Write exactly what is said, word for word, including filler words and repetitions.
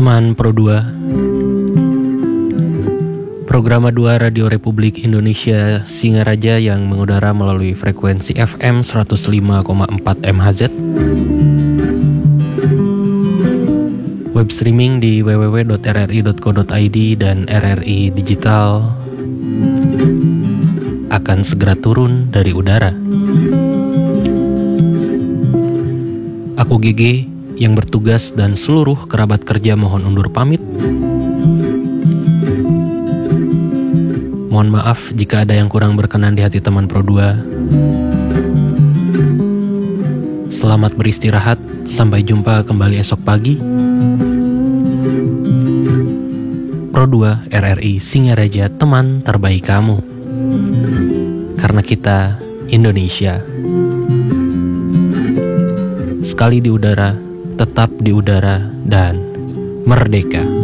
Teman Pro dua, Program dua Radio Republik Indonesia Singaraja yang mengudara melalui frekuensi F M seratus lima koma empat M H Z, web streaming di w w w titik r r i titik co titik i d dan R R I Digital akan segera turun dari udara. Aku G G yang bertugas dan seluruh kerabat kerja mohon undur pamit. Mohon maaf jika ada yang kurang berkenan di hati teman Pro dua. Selamat beristirahat, sampai jumpa kembali esok pagi. Pro dua R R I Singaraja, teman terbaik kamu. Karena kita Indonesia. Sekali di udara, tetap di udara, dan merdeka.